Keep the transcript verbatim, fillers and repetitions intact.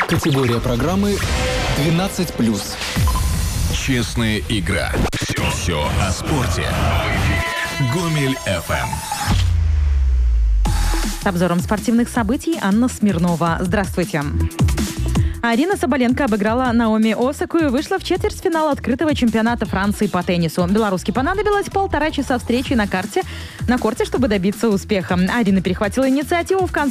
Категория программы двенадцать плюс. Честная игра. Все, все о спорте. Гомель эф эм. С обзором спортивных событий Анна Смирнова. Здравствуйте. Арина Соболенко обыграла Наоми Осаку и вышла в четвертьфинал открытого чемпионата Франции по теннису. Белоруске понадобилось полтора часа встречи на карте, на корте, чтобы добиться успеха. Арина перехватила инициативу в конце